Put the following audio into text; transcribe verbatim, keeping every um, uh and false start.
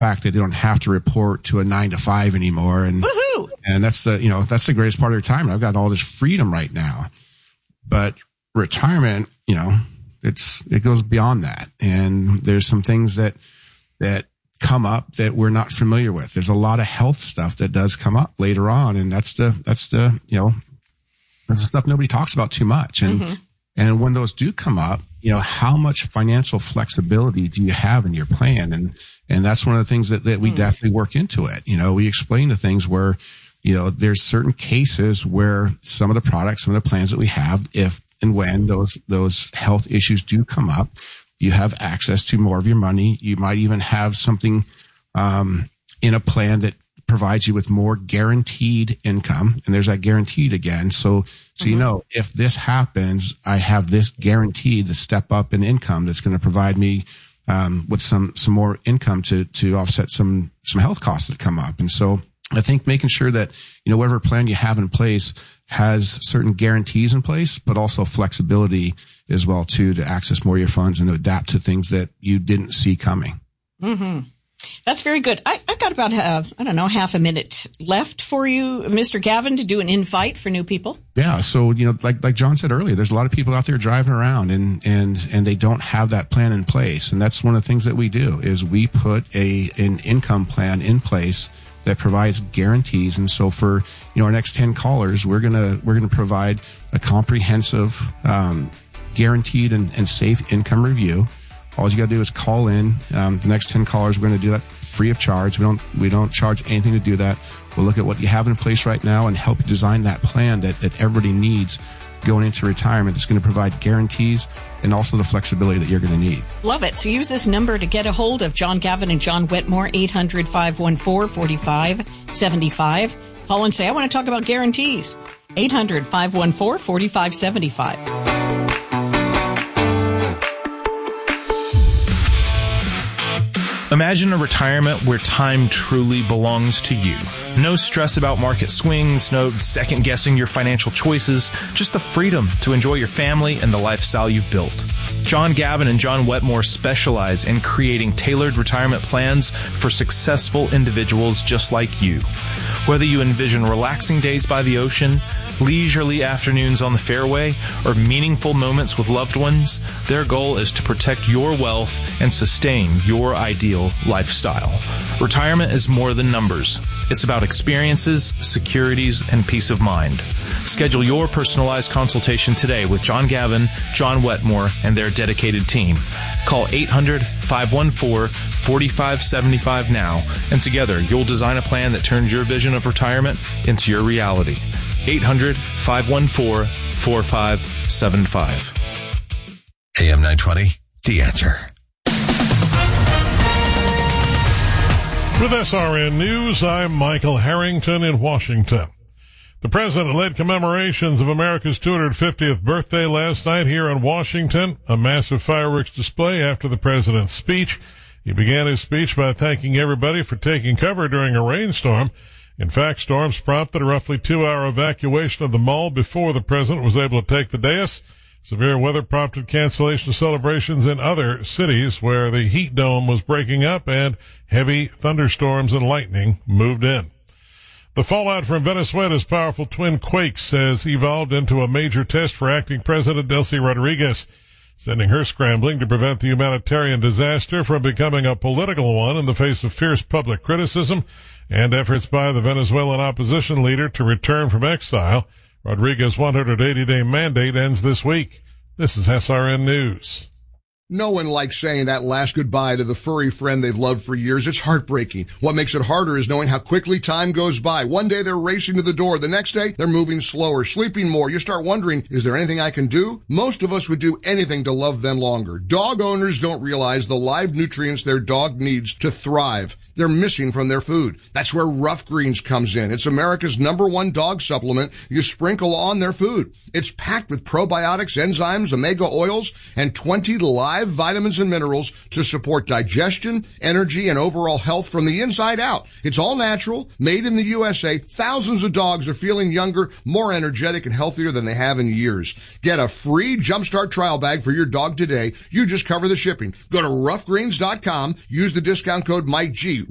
fact that they don't have to report to a nine to five anymore. And, Woohoo! and that's the, you know, that's the greatest part of retirement. I've got all this freedom right now, but retirement, you know, it's, it goes beyond that. And there's some things that, that come up that we're not familiar with. There's a lot of health stuff that does come up later on. And that's the, that's the, you know, that's the stuff nobody talks about too much. And, mm-hmm. and when those do come up, you know, how much financial flexibility do you have in your plan? And, and that's one of the things that, that we mm. definitely work into it. You know, we explain the things where, you know, there's certain cases where some of the products, some of the plans that we have, if and when those, those health issues do come up, you have access to more of your money. You might even have something, um, in a plan that provides you with more guaranteed income. And there's that guaranteed again. So, so, mm-hmm. you know, if this happens, I have this guaranteed to step up in income that's going to provide me, um, with some, some more income to, to offset some, some health costs that come up. And so I think making sure that, you know, whatever plan you have in place has certain guarantees in place, but also flexibility as well too, to access more of your funds and to adapt to things that you didn't see coming. Mm-hmm. That's very good. I, I've got about, uh, I don't know, half a minute left for you, Mister Gavin, to do an invite for new people. Yeah. So, you know, like, like John said earlier, there's a lot of people out there driving around and, and, and they don't have that plan in place. And that's one of the things that we do is we put a, an income plan in place that provides guarantees. And so for, you know, our next ten callers, we're going to, we're going to provide a comprehensive, um, guaranteed and, and safe income review. All you got to do is call in. Um, the next ten callers, we're going to do that free of charge. We don't, we don't charge anything to do that. We'll look at what you have in place right now and help you design that plan that, that everybody needs going into retirement. That's going to provide guarantees and also the flexibility that you're going to need. Love it. So use this number to get a hold of John Gavin and John Wetmore, eight hundred, five one four, four five seven five. Call and say, I want to talk about guarantees. eight hundred, five one four, four five seven five. Imagine a retirement where time truly belongs to you. No stress about market swings, no second guessing your financial choices, just the freedom to enjoy your family and the lifestyle you've built. John Gavin and John Wetmore specialize in creating tailored retirement plans for successful individuals just like you. Whether you envision relaxing days by the ocean, leisurely afternoons on the fairway, or meaningful moments with loved ones, their goal is to protect your wealth and sustain your ideal lifestyle. Retirement is more than numbers. It's about experiences, securities, and peace of mind. Schedule your personalized consultation today with John Gavin, John Wetmore, and their dedicated team. Call eight hundred, five one four, four five seven five now, and together you'll design a plan that turns your vision of retirement into your reality. eight hundred, five one four, four five seven five. A M nine twenty, The Answer. With S R N News, I'm Michael Harrington in Washington. The president led commemorations of America's two hundred fiftieth birthday last night here in Washington, a massive fireworks display after the president's speech. He began his speech by thanking everybody for taking cover during a rainstorm. In fact, storms prompted a roughly two-hour evacuation of the mall before the president was able to take the dais. Severe weather prompted cancellation of celebrations in other cities where the heat dome was breaking up and heavy thunderstorms and lightning moved in. The fallout from Venezuela's powerful twin quakes has evolved into a major test for acting President Delcy Rodriguez, sending her scrambling to prevent the humanitarian disaster from becoming a political one in the face of fierce public criticism and efforts by the Venezuelan opposition leader to return from exile. Rodriguez's one hundred eighty day mandate ends this week. This is S R N News. No one likes saying that last goodbye to the furry friend they've loved for years. It's heartbreaking. What makes it harder is knowing how quickly time goes by. One day they're racing to the door. The next day they're moving slower, sleeping more. You start wondering, is there anything I can do? Most of us would do anything to love them longer. Dog owners don't realize the live nutrients their dog needs to thrive. They're missing from their food. That's where Rough Greens comes in. It's America's number one dog supplement you sprinkle on their food. It's packed with probiotics, enzymes, omega oils, and twenty live vitamins and minerals to support digestion, energy, and overall health from the inside out. It's all natural, made in the U S A. Thousands of dogs are feeling younger, more energetic, and healthier than they have in years. Get a free Jumpstart trial bag for your dog today. You just cover the shipping. Go to rough greens dot com. Use the discount code Mike G.